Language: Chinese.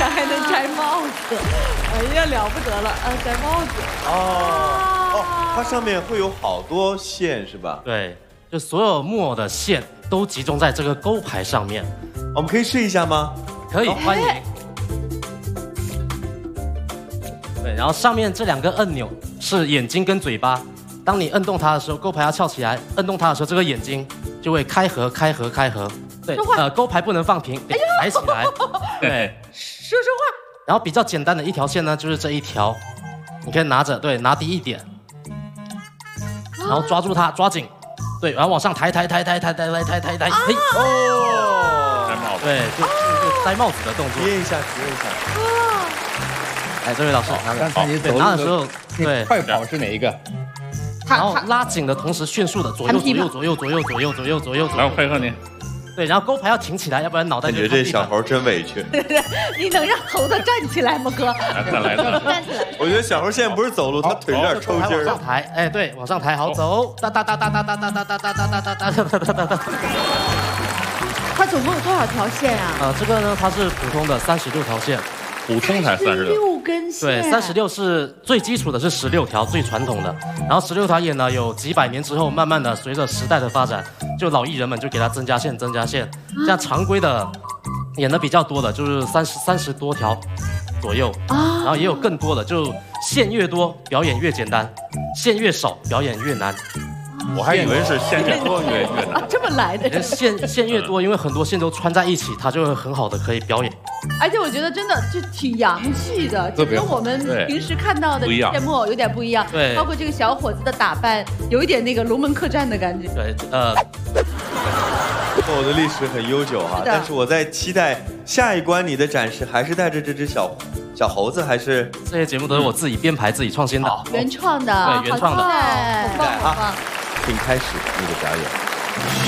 还能摘帽子，哎呀，了不得了啊！摘帽子。 它上面会有好多线是吧？ 对，就所有木偶的线都集中在这个钩牌上面。 我们可以试一下吗？ 可以，欢迎。对，然后上面这2个按钮是眼睛跟嘴巴。当你摁动它的时候，钩牌要翘起来；摁动它的时候，这个眼睛就会开合、开合、开合。对，钩牌不能放平，得抬起来。对， 说说话。 然后比较简单的一条线呢，就是这一条，你可以拿着，对，拿低一点，然后抓住它，抓紧，对，然后往上抬，嘿， 哦， 摘帽子， 对，就摘帽子的动作。 体验一下，体验一下。 哎，这位老师， 刚才你走拿的时候，对， 快跑是哪一个？ 然后拉紧的同时，迅速的左右， 来，我配合你。 对，然后钩牌要挺起来，要不然脑袋就。 感觉这小猴真委屈。 你能让猴子站起来吗，哥？ 再来， 站起来。 我觉得小猴现在不是走路，他腿有点抽筋往上抬，哎，对，往上抬，好走，哒。 它总共有多少条线啊？ 这个呢，它是普通的36条线。 普通才36。 6根线。 对，36是最基础的，是16条最传统的。然后16条演呢，有几百年之后，慢慢的随着时代的发展，就老艺人们就给它增加线。像常规的演的比较多的，就是30多条左右。然后也有更多的，就线越多，表演越简单；线越少，表演越难。 我还以为是线越多越难。 这么来的。 线越多，因为很多线都穿在一起，它就会很好的可以表演。 而且我觉得真的就挺洋气的，就跟我们平时看到的节目有点不一样。 对， 包括这个小伙子的打扮，有一点那个龙门客栈的感觉。 对， 木偶的历史很悠久哈，但是我在期待下一关你的展示，还是带着这只小猴子，还是这些节目都是我自己编排、自己创新的， 原创的， 对，原创的， 好棒， 请开始你的表演。